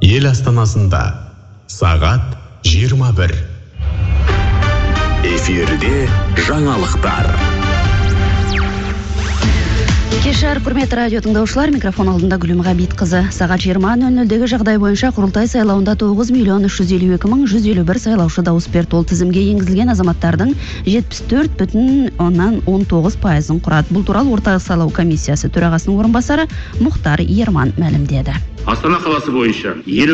ел астанасында сағат 21. Эфирде жаңалықтар. Кешар, құрметті радио тыңдаушылар, микрофон алдында Гүлім Ғабитқызы. Сағат 20:00-дегі жағдай бойынша құрылтай сайлауында 9.352.151 сайлаушы дауыс берді. Ол тізімге енгізілген азаматтардың 74,19%-ын құрады. Бұл туралы орталық сайлау комиссиясы төрағасының орынбасары Мұхтар Ерман мәлімдеді. Астана қаласы бойынша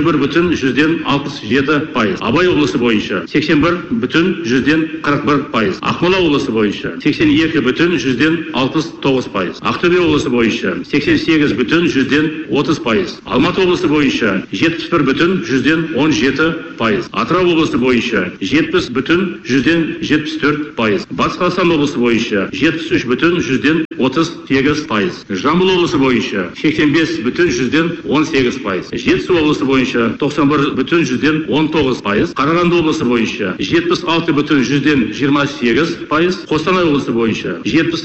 51,67%, Абай облысы бойынша 81,41%, Ақмола облысы бойынша 82,69%, Ақтөбе облысы бойынша 88,30%, Алматы облысы бойынша 71,17%, Атырау облысы бойынша 70,74%, Батыс Қазақстан облысы бойынша 73,38%, Жамбыл облысы бойынша 85,18%, Жетісу облысы бойынша 91,19%, Қарағанды облысы бойынша 76,28%, Қостанай облысы бойынша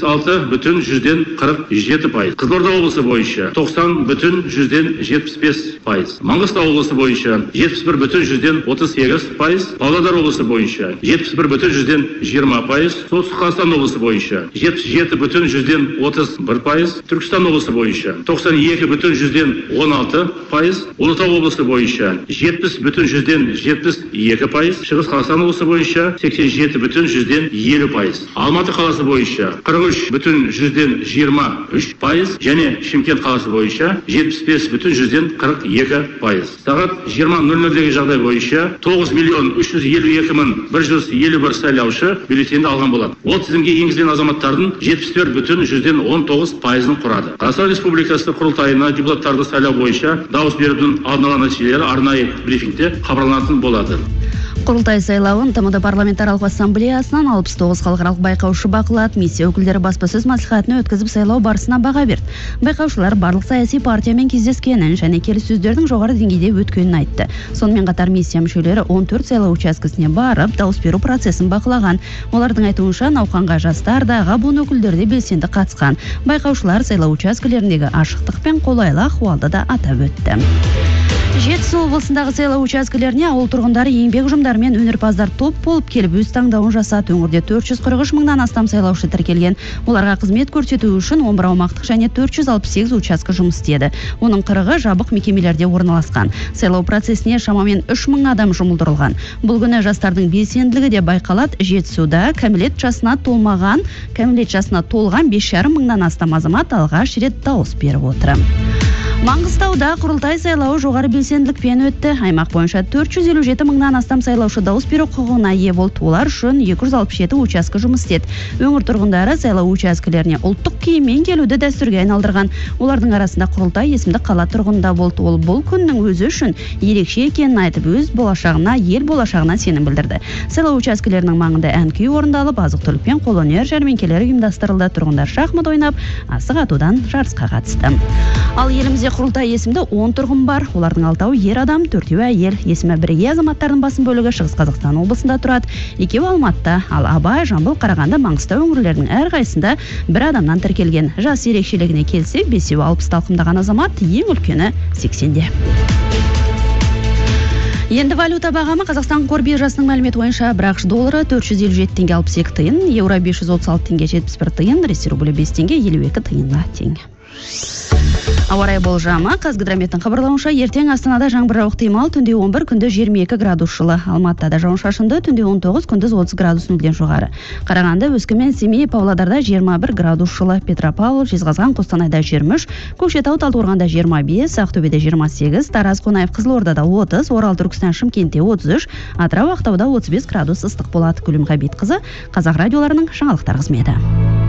76,47%, Қызылорда облысы бойынша 90,75%, Маңғыстау облысы бойынша 71,38%, Павлодар облысы бойынша 71,20%, Солтүстік Қазақстан облысы бойынша 77,31%, Түркістан облысы бойынша 92,16%, Ұлытау облысы бойынша 70,72%, Шығыс Қазақстан облысы бойынша 87,50%, Алматы қаласы бойынша 43,23%, және Шымкент қаласы бойынша 75,42%. Сағат 20:00-дегі жағдай бойынша 9.352.151 сайлаушы бюллетенді алған болады. Ол тізімге енгізілген азаматтардың 74,19%-ын құрады. Қазақстан Республикасы құрылтайына депутаттарды сайлау бойынша дауыс берудің алдын ала нәтижелері арнайы брифингте хабарланатын болады. Құрылтай сайлауын ТМД парламентаралық ассамблеясынан 69 халықаралық байқаушы бақылады. Миссия өкілдері баспасөз мәслихатын өткізіп сайлау барысына баға берді. Байқаушылар барлық саяси партиямен кездескенін және келіссөздердің жоғары деңгейде өткенін айтты. Сонымен қатар миссия мүшелері 14 сайлау учаскесіне барып, дауыс беру процесін бақылаған. Олардың айтуынша науқанға жастар да, ғабун өкілдері де белсенді қатысқан. Байқаушылар сайлау учаскелеріндегі ашықтық пен қолайлы ахуалды да атап өтті. Жетісу облысындағы сайлау учаскелеріне ауыл тұрғындары еңбек ұжымдары мен өнерпаздар топ болып келіп өз таңдауын жасады. Өңірде 443 мыңнан астам сайлаушы тіркелген. Оларға қызмет көрсету үшін 11 аумақтық және 468 учаске жұмыс істеді. Оның 40-ы жабық мекемелерде орналасқан. Сайлау процесіне шамамен 3 мың адам жұмылдырылған. Бұл күні жастардың белсенділігі де байқалады. Жетісуда кәмелет жасына толған 5,5 мыңнан астам азамат алғаш рет дауыс беріп отыр. Маңғыстауда құрылтай сайлауы жоғары белсенділікпен өтті. Аймақ бойынша 457 мыңнан астам сайлаушы дауыс беру құқығына ие болды. Олар үшін 267 учаске жұмыс істеді. Өңір тұрғындары сайлау учаскелеріне ұлттық киіммен келуді дәстүрге айналдырған. Олардың арасында құрылтай есімді қала тұрғынында болды. Ол бұл күннің өзі үшін ерекше екенін айтып, өз болашағына, ел болашағына сенім білдірді. Сайлау учаскелерінің маңында ән күй орындалып, азық-түлік пен қолөнер жәрмеңкелері ұйымдастырылды. Тұрғындар шахмат ойнап, асық атудан жарысқа қатысты. Ал елімізде құрылтай есімді 10 тұрғын бар. Олардың 6-ы ер адам, 4-еуі әйел. Есімі бірге азаматтардың басым бөлігі Шығыс Қазақстан облысында тұрады. 2-еуі Алматыда, ал Абай, Жамбыл, Қарағанды, Маңғыстау өңірлерінің әрқайсысында бір адамнан тіркелген. Жас ерекшелігіне келсек, 5-еуі 60 талқымдаған азамат, ең үлкені 80-де. Енді валюта бағамы Қазақстан қор биржасының мәліметі бойынша бір ақш доллары 457 теңге 62 тиын, еуро 536 теңге 71 тиын, ресей рублі 5 теңге 52 тиынға тең. Ауа райы болжамы. Қазгидрометтің хабарлауынша ертең Астанада жаңбыр жауып ықтимал, түнде 11, күндіз 22 градус жылы. Алматыда жауын-шашынды, түнде 19, күндіз 30 градус нөлден жоғары. Қарағанды, Өскемен, Семей, Павлодарда 21 градус жылы. Петропавл, Жезқазған, Қостанайда 23, Көкшетау, Талдықорғанда 25, Ақтөбеде 28, Тараз, Қонаев, Қызылордада 30, Орал, Түркістан, Шымкентте 33, Атырау, Ақтауда 35 градус ыстық болады. Гүлім Ғабитқызы, Қазақ радиоларының жаңалықтар қызметі.